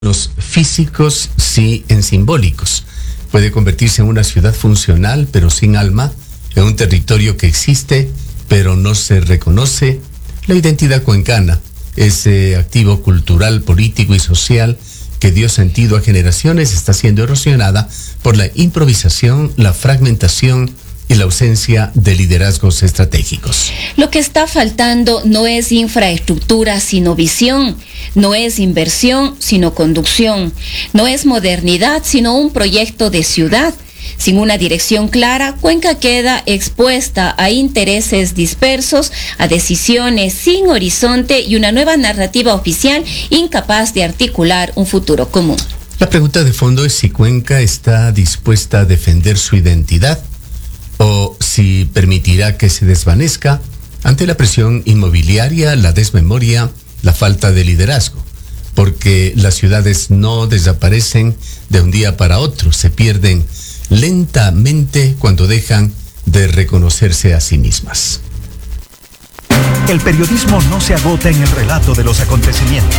Los físicos, sí en simbólicos. Puede convertirse en una ciudad funcional, pero sin alma, en un territorio que existe, pero no se reconoce. La identidad cuencana, ese activo cultural, político y social que dio sentido a generaciones, está siendo erosionada por la improvisación, la fragmentación y la ausencia de liderazgos estratégicos. Lo que está faltando no es infraestructura, sino visión. No es inversión, sino conducción. No es modernidad, sino un proyecto de ciudad. Sin una dirección clara, Cuenca queda expuesta a intereses dispersos, a decisiones sin horizonte y una nueva narrativa oficial incapaz de articular un futuro común. La pregunta de fondo es si Cuenca está dispuesta a defender su identidad o si permitirá que se desvanezca ante la presión inmobiliaria, la desmemoria, la falta de liderazgo. Porque las ciudades no desaparecen de un día para otro, se pierden lentamente cuando dejan de reconocerse a sí mismas. El periodismo no se agota en el relato de los acontecimientos.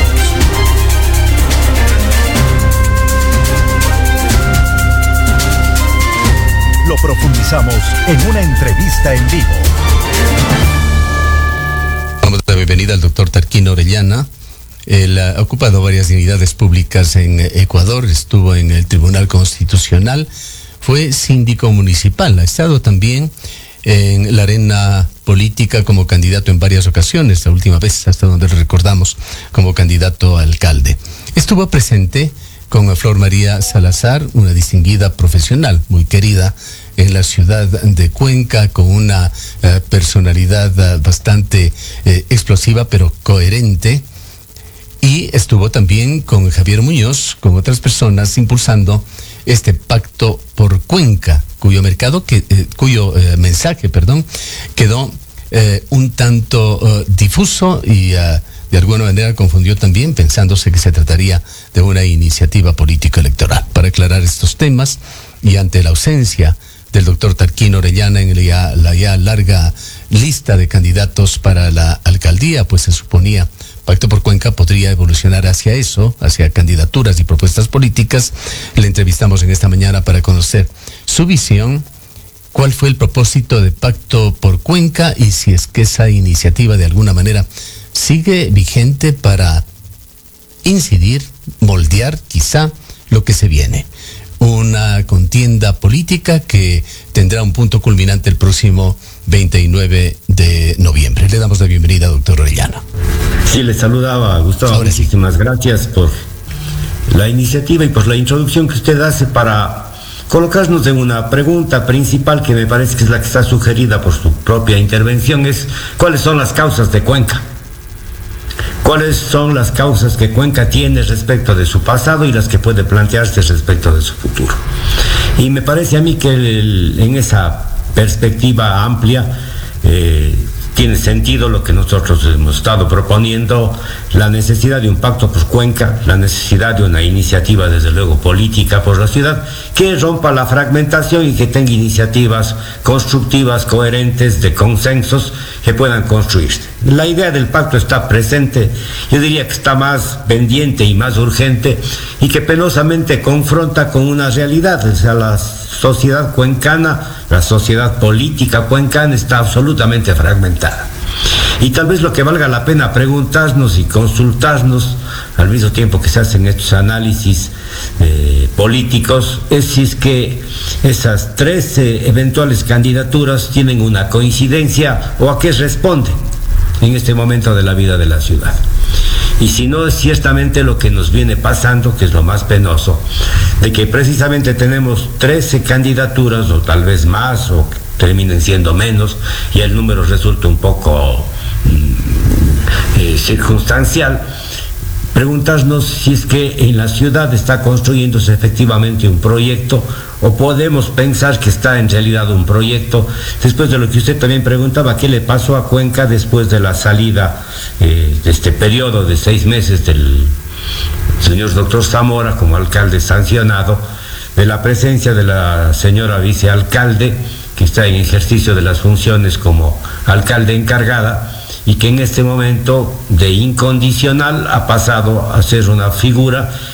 Lo profundizamos en una entrevista en vivo. Damos la bienvenida al doctor Tarquino Orellana. Él ha ocupado varias dignidades públicas en Ecuador, estuvo en el Tribunal Constitucional, fue síndico municipal, ha estado también en la arena política como candidato en varias ocasiones, la última vez, hasta donde recordamos, como candidato a alcalde. Estuvo presente con Flor María Salazar, una distinguida profesional, muy querida en la ciudad de Cuenca, con una personalidad bastante explosiva, pero coherente. Y estuvo también con Javier Muñoz, con otras personas, impulsando este pacto por Cuenca, cuyo mensaje quedó un tanto difuso y de alguna manera confundió también, pensándose que se trataría de una iniciativa político-electoral. Para aclarar estos temas y ante la ausencia del doctor Tarquino Orellana en la ya larga lista de candidatos para la alcaldía, pues se suponía Pacto por Cuenca podría evolucionar hacia eso, hacia candidaturas y propuestas políticas. Le entrevistamos en esta mañana para conocer su visión, cuál fue el propósito de Pacto por Cuenca y si es que esa iniciativa de alguna manera sigue vigente para incidir, moldear quizá lo que se viene. Una contienda política que tendrá un punto culminante el próximo 29 de noviembre. Le damos la bienvenida, doctor Orellana. Sí, le saludaba, Gustavo. Ahora sí. Muchísimas gracias por la iniciativa y por la introducción que usted hace para colocarnos en una pregunta principal que me parece que es la que está sugerida por su propia intervención, es ¿cuáles son las causas de Cuenca? ¿Cuáles son las causas que Cuenca tiene respecto de su pasado y las que puede plantearse respecto de su futuro? Y me parece a mí que en esa perspectiva amplia tiene sentido lo que nosotros hemos estado proponiendo, la necesidad de un pacto por Cuenca, la necesidad de una iniciativa desde luego política por la ciudad que rompa la fragmentación y que tenga iniciativas constructivas, coherentes, de consensos que puedan construirse. La idea del pacto está presente, yo diría que está más pendiente y más urgente y que penosamente confronta con una realidad, o sea, la sociedad cuencana, la sociedad política cuencana está absolutamente fragmentada. Y tal vez lo que valga la pena preguntarnos y consultarnos al mismo tiempo que se hacen estos análisis políticos es si es que esas tres eventuales candidaturas tienen una coincidencia o a qué responden en este momento de la vida de la ciudad. Y si no, es ciertamente lo que nos viene pasando, que es lo más penoso, de que precisamente tenemos 13 candidaturas, o tal vez más, o terminen siendo menos, y el número resulta un poco circunstancial. Preguntarnos si es que en la ciudad está construyéndose efectivamente un proyecto o podemos pensar que está en realidad un proyecto, después de lo que usted también preguntaba, ¿qué le pasó a Cuenca después de la salida de este periodo de 6 meses del señor doctor Zamora como alcalde sancionado, de la presencia de la señora vicealcalde que está en ejercicio de las funciones como alcalde encargada y que en este momento de incondicional ha pasado a ser una figura